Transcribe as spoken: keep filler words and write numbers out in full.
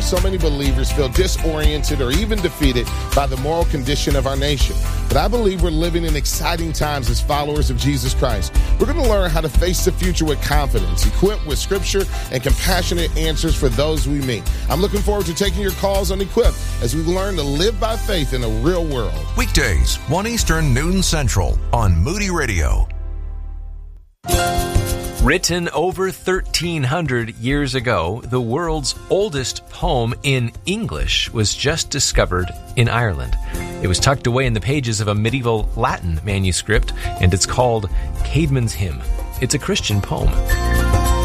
so many believers feel disoriented or even defeated by the moral condition of our nation. But I believe we're living in exciting times as followers of Jesus Christ. We're going to learn how to face the future with confidence, equipped with scripture and compassionate answers for those we meet. I'm looking forward to taking your calls on Equip as we learn to live by faith in a real world. Weekdays, one Eastern, noon Central on Moody Radio. Written over thirteen hundred years ago, the world's oldest poem in English was just discovered in Ireland. It was tucked away in the pages of a medieval Latin manuscript, and it's called Caedmon's Hymn. It's a Christian poem.